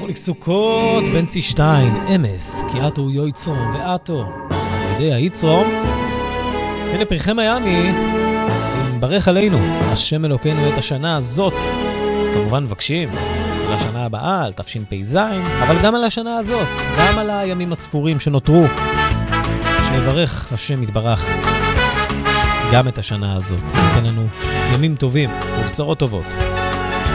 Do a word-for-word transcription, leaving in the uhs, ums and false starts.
חוליק סוכות, בנצי שטיין, אמס, כי אתו יויצרו ואתו, ידי היצרו. הנה פרחי מיאמי, אם ברך עלינו, השם אלוקינו את השנה הזאת. אז כמובן מבקשים על השנה הבאה, על תפשין פייזיים, אבל גם על השנה הזאת, גם על הימים הספורים שנותרו. שיברך השם יתברך גם את השנה הזאת. ייתן לנו ימים טובים ובשורות טובות.